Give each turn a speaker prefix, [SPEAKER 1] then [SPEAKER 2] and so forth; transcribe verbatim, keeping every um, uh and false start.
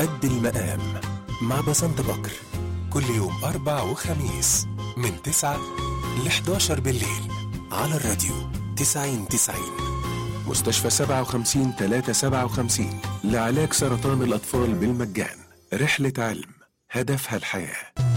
[SPEAKER 1] قد المقام مع بسنت بكر، كل يوم أربع وخميس من تسعة ل حداشر بالليل على الراديو تسعين تسعين. مستشفى سبعة وخمسين ثلاثة سبعة وخمسين لعلاج سرطان الأطفال بالمجان. رحلة علم هدفها الحياة.